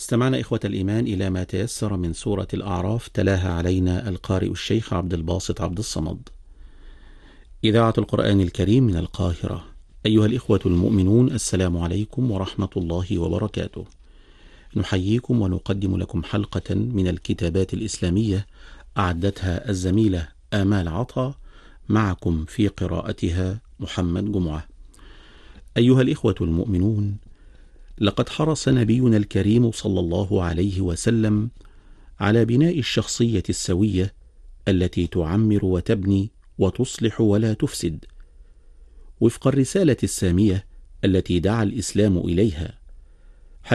استمعنا إخوة الإيمان إلى ما تيسر من سورة الأعراف، تلاها علينا القارئ الشيخ عبد الباسط عبد الصمد. إذاعة القرآن الكريم من القاهرة. أيها الإخوة المؤمنون، السلام عليكم ورحمة الله وبركاته. نحييكم ونقدم لكم حلقة من الكتابات الإسلامية أعدتها الزميلة آمال عطا، معكم في قراءتها محمد جمعة. أيها الإخوة المؤمنون، لقد حرص نبينا الكريم صلى الله عليه وسلم على بناء الشخصية السوية التي تعمر وتبني وتصلح ولا تفسد، وفق الرسالة السامية التي دعا الإسلام إليها،